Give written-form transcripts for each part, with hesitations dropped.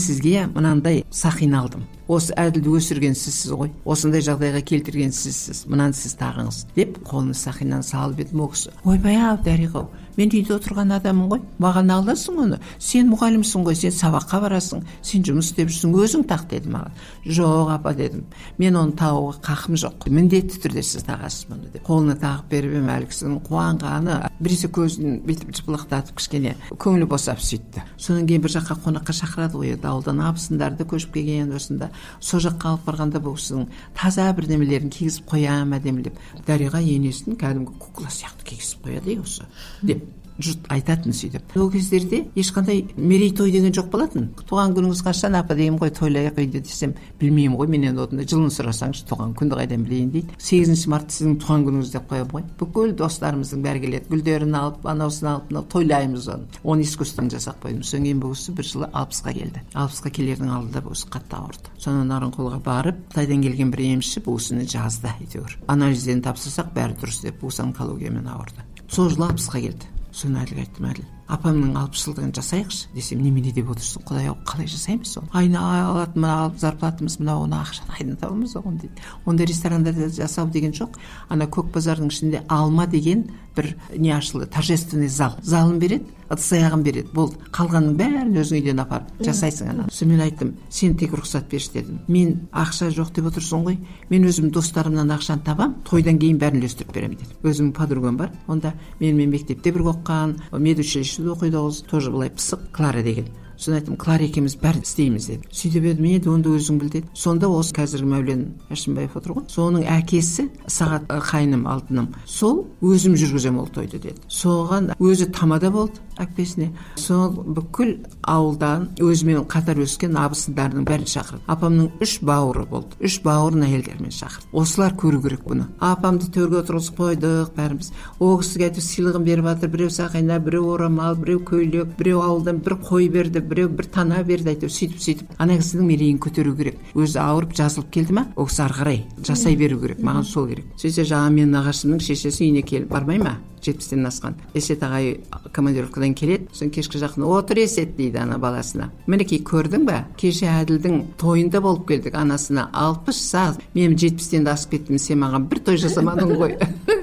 сізге мынандай сақина алдым. Осы Әділді өсірген сізсіз ғой. Осындай жағдайға келтірген сізсіз. Мынаны сіз тағыңыз деп қолына сақинаны салып еді ол кісі. Ойбай-ау, Дариға, мен үйде отырған адаммын ғой. Маған аласың оны. Сен мұғалімсің ғой, сен сабаққа барасың, сен жұмыс істеп жүрсің, өзің тақ деді маған. Жоқ, апа дедім. Мен оны тағуға қақым жоқ. Міндетті түрде сіз тағасыз мұны деп. Қолына тағып беріп ем, әлгі кісінің қуанғаны, біресе көзін бүйтіп жыпылықтатып кішкене көңілі босап сөйтті. Содан кейін бір жаққа қонаққа шақырады ғой, ауылдан абысындарды көшіп келген осында. Сол жаққа алып барғанда бұл кісінің таза бірдемелерін кигізіп қоям әдемілеп. Дариға енесін кәдімгі кукла сияқты кигізіп қояды осы деп жұрт айтатын сөйтіп. Ол кездерде ешқандай мерейтой деген жоқ болатын. Туған күніңіз қашан, апа деймін ғой, тойлайық үйде десем, білмеймін ғой, менен одан жылын сұрасаңыз туған күнді қайдан білейін дейді. 8 март сіздің туған күніңіз деп қоямын ғой. Бүкіл достарымыздың бәрі келеді, гүлдерін алып, анаусын алып, тойлаймыз оны. Оны искусствен жасап қойдым. Содан кейін бұл кісі бір жылы 60-ға келді. 60-ға келердің алдында бұл кісі қатты ауырды. Сонан Нарынқолға барып, Қытайдан келген бір емші бұл кісіні жазды әйтеуір. Анализден тапсырсақ бәрі дұрыс деп, бұл кісі онкологиямен ауырды. Сол жылы 60-қа келді. Соны Әділге айттым, Әділ, апамның 60 жылдығын жасайықшы десем, немене деп отырсың, Құдай-ау, қалай жасаймыз оны? Айна алатын алып зарплатымыз мынау, оны ақшаны қайдан табамыз оған дейді. Онда ресторанда жасау деген жоқ. Ана көк базардың ішінде алма деген бір не ашылды, торжественный зал. Залын береді, ыдыс-аяғын береді. Болды. Қалғанның бәрін өзің үйден апарып жасайсың ана. Соны мен айттым, сен тек рұқсат берші дедім. Мен ақша жоқ деп отырсың ғой. Мен өзім достарымнан ақшаны табам, тойдан кейін бәрін үлестіріп беремін дедім. Өзімнің подругам бар. Онда менімен мектепте бірге оқыған, медучилищеде оқиды, тоже былай пысық, Клара деген. Соны айттым, Клара екеуміз бәрін істейміз деді. Сөйтіп едім, еді онда өзің біл деді. Сонда осы қазіргі Мәулен Әшімбаев отыр ғой. Соның әкесі Сағат қайным алтыным. Сол өзім жүргізем ол тойды деді. Соған өзі тамада болды әкпесіне. Сол бүкіл ауылдан өзімен қатар өскен абысындарының бәрін шақырды. Апамның 3 бауыры болды. 3 бауырын әйелдермен шақырды. Осылар көру керек бұны. Апамды төрге отырғызып қойдық бәріміз. Ол кісіге әйтеуір сыйлығын беріп жатыр. Біреу сақина, біреу орамал, біреу көйлек, біреу ауылдан бір қой берді, біреу бір тана берді, әйтеуір сөйтіп. Ана кісінің мерейін көтеру керек. Өзі ауырып жазылып келді ма? Ол кісі ары қарай жасай беру керек. Маған сол керек. Сөйтсе жаңа менің нағашымның шешесі үйіне келіп бармай ма? 70-тен асқан. Есет ағай командировкадан келеді. Сосын кешкі жақын отыр Есет дейді ана баласына. Мінекей көрдің бе? Кеше Әділдің тойында болып келдік анасына 60 саз. Мен 70-тен асып кеттім, сен маған бір той жасамадың ғой.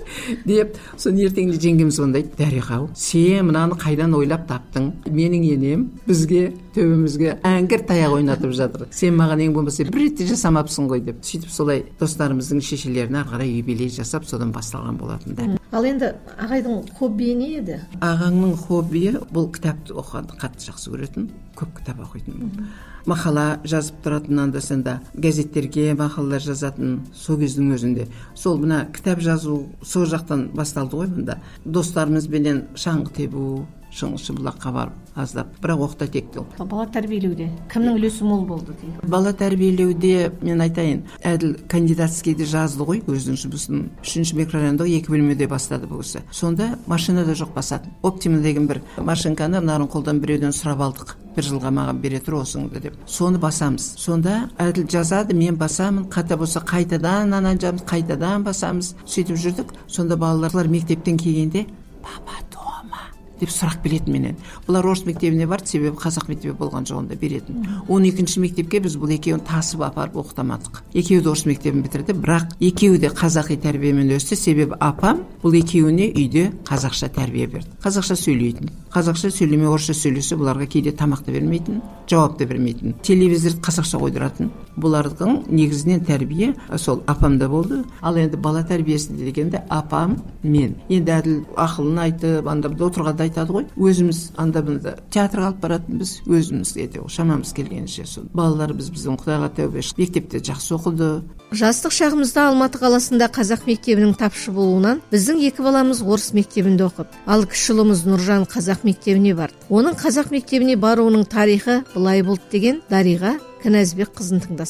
деп. Сосын ертеңінде жеңгеміз ондай, Дариға-ау, сен мынаны қайдан ойлап таптың? Менің енем бізге төбемізге әңгір таяқ ойнатып жатыр. Сен маған ең болмаса бір ретте жасамапсың ғой деп. Сөйтіп солай достарымыздың шешелеріне ары қарай юбилей жасап содан басталған болатын да. Ал енді ағайдың хоббиі не еді? Ағаңның хоббиі бұл кітапты оқуды қатты жақсы көретін, көп кітап оқитын. Мақала жазып тұратын, анда-санда газеттерге мақалалар жазатын сол кездің өзінде. Сол мына кітап жазу сол жақтан басталды ғой мұнда. Достарымызбенен шаңғы тебу, Шыңғышыбұлаққа барып аздап, бірақ оқта текті. Бала тәрбиелеуде кімнің үлесі мол болды дейді? Бала тәрбиелеуде мен айтайын, Әділ кандидатскийде жазды ғой, өзінің жұмысын 3-ші микрорайонда 2 бөлмеде бастады бұл кісі. Сонда машинада жоқ басатын. Оптима деген бір машинканы Нарынқолдан біреуден сұрап алдық. Бір жылға маған бере тұр осыңды деп. Соны басамыз. Сонда Әділ жазады, мен басамын, қата болса қайтадан ананжамыз, қайтадан басамыз. Сөйтіп жүрдік. Сонда балалар мектептен келгенде, папа дома деп сұрақ беретін менен. Бұлар орыс мектебіне барды, себебі қазақ мектебі болған жоғында беретін. 12-ші мектепке біз бұл екеуін тасып апарып оқытамадық. Екеуі де орыс мектебін бітірді, бірақ екеуі де қазақи тәрбиемен өсті, себебі апам бұл екеуіне үйде қазақша тәрбие берді. Қазақша сөйлейтін. Қазақша сөйлемей орысша сөйлесе, бұларға кейде тамақ та бермейтін, жауап та бермейтін. Телевизорды қазақша қойдыратын. Бұлардың негізінен тәрбие сол апамда болды. Ал енді бала тәрбиесінде дегенде апам, мен. Енді Әділ ақылын айтып, анда отырғанда айтады ғой. Өзіміз анда-бында театрға алып баратынбыз, өзіміз ете шамамыз келгенше. Балалар біздің Құдайға тәубе мектепте жақсы оқыды. Жастық шағымызда Алматы қаласында қазақ мектебінің тапшы болуынан біздің 2 баламыз орыс мектебінде оқып, ал кіші ұлымыз Нұржан қазақ мектебіне барды. Оның қазақ мектебіне баруының тарихы былай болды деген Дариға Кінәзбек қызын тыңдасақ.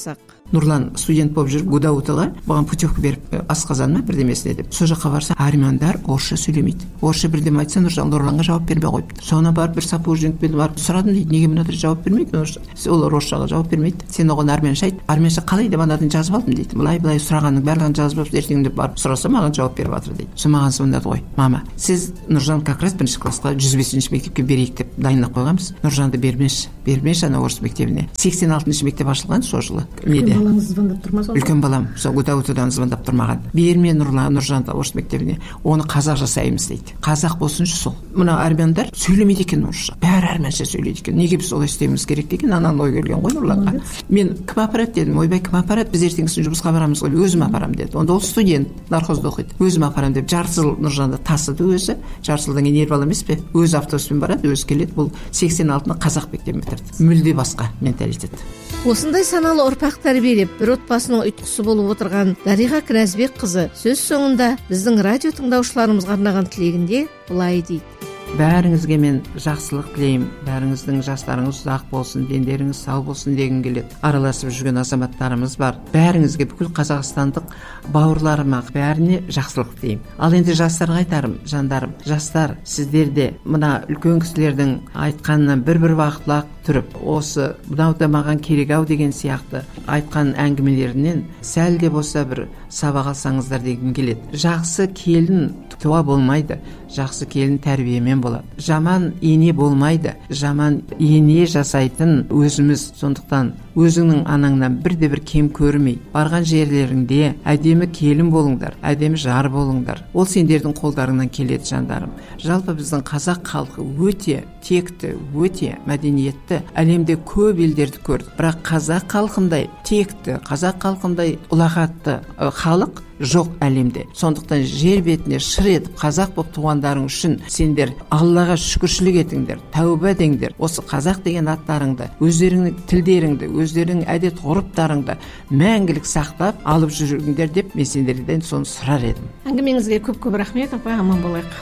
Нұрлан студент болып жүріп Гудаутыға маған путевка беріп асқазан ма бірдемесіне деп. Сол жаққа барса армяндар орысша сөйлемейді. Орысша бірдеме айтса Нұрланға жауап бермей қойыпты. Соны барып бір сапожникпен барып сұрадым дейді, неге мынадай жауап бермейді орысша? Олар орысшаға жауап бермейді. Сен оған армянша айт. Армянша қалай деп анадан жазып алдым дейді. Былай сұрағанның барлығын жазып алып ертең деп барып сұраса маған жауап беріп жатыр дейді. Сол маған звондады ғой. Мама, сіз Нұржан как раз 1-ші классқа 105-ші мектепке берейік деп дайындап қойғанбыз. Нұржанды бермеші ана орыс мектебіне. 86-ші мектеп ашылған сол жылы. Балаңыз звондап тұрмас? Үлкен балам сол Гудаутыдан звондап тұрмаған. Берме Нұржанды орыс мектебіне. Оны қазақ жасаймыз дейді. Қазақ болсыншы сол. Мына армяндар сөйлемейді екен орысша. Бәрі армянша сөйлейді екен. Неге біз олай істеуіміз керек деген анан ой келген ғой Нұрланға. Мен кім апарады дедім. Ойбай кім апарады? Біз ертеңгісін жұмысқа барамыз ғой. Өзім апарам деді. Онда ол студент, нархозда оқиды. Өзім апарам деп жарты жыл Нұржанды тасыды өзі. Жарты жылдан кейін ер бала емес пе? Өзі автобуспен барады, өзі келеді. Бұл 86-ны қазақ мектебін бітірді. Мүлде басқа менталитет. Осындай саналы ұрпақ тәрбиелеп, бір отбасының ұйытқысы болып отырған Дариға Кінәзбек қызы сөз соңында біздің радио тыңдаушыларымызға арнаған тілегінде былай дейді: бәріңізге мен жақсылық тілеймін. Бәріңіздің жастарыңыз ұзақ болсын, дендеріңіз сау болсын дегім келеді. Араласып жүрген азаматтарымыз бар. Бәріңізге, бүкіл қазақстандық бауырларыма бәріне жақсылық тілеймін. Ал енді жастарға айтарым, жандарым, жастар, сіздер де мына үлкен кісілердің айтқанынан бір уақыт тұрып, осы мынау да маған керек-ау деген сияқты айтқан әңгімелерінен сәл де болса бір сабақ алсаңыздар дегім келеді. Жақсы келін туа болмайды, жақсы келін тәрбиемен болады. Жаман ене болмайды, жаман ене жасайтын өзіміз. Сондықтан өзіңнің анаңнан бірде-бір кем көрмей, барған жерлеріңде әдемі келін болыңдар, әдемі жар болыңдар. Ол сендердің қолдарыңнан келеді, жандарым. Жалпы біздің қазақ халқы өте текті, өте мәдениетті. Әлемде көп елдерді көрдік, бірақ қазақ халқындай текті, қазақ халқындай ұлағатты халық жоқ әлемде. Сондықтан жер бетіне шыр етіп қазақ болып туғандарың үшін сендер Аллаға шүкіршілік етіңдер, тәуба деңдер. Осы қазақ деген аттарыңды, өздеріңнің тілдеріңді, өздеріңнің әдет ғұрыптарыңды мәңгілік сақтап алып жүріңдер деп мен сендерден соны сұрар едім. Әңгімеңізге көп рахмет, апа, аман болайық.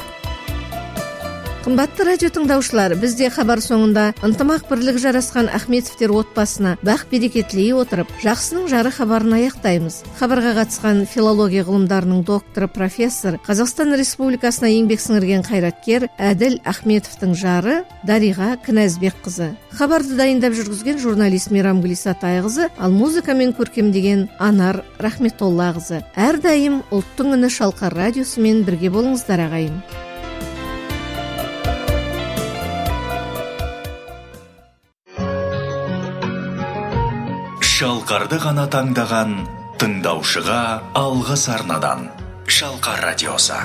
Қымбатты радио тыңдаушылар, бізде хабар соңында ынтымақ бірлігі жарасқан Ахметовтер отбасына бақ-береке тілей отырып, жақсының жары хабарын аяқтаймыз. Хабарға қатысқан филология ғылымдарының докторы, профессор, Қазақстан Республикасына еңбек сіңірген қайраткер Әділ Ахметовтың жары Дариға Кінәзбек қызы. Хабарды дайындап жүргізген журналист Мейрамгүл Исатайқызы, ал музыкамен көркемдеген Анар Рахметоллақызы. Әрдайым ұлттың үні Шалқар радиосымен бірге болыңыздар, ағайын. Шалқарды ғана таңдаған тыңдаушыға алғыс арнадан. Шалқар радиосы.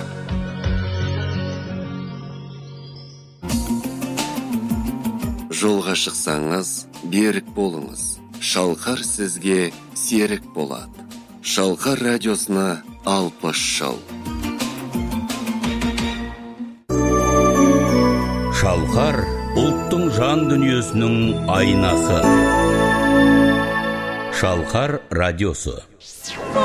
Жолға шықсаңыз, берік болыңыз. Шалқар сізге серік болады. Шалқар радиосына 60 жыл. Шалқар ұлттың жан дүниесінің айнасы. Шалқар радиосы.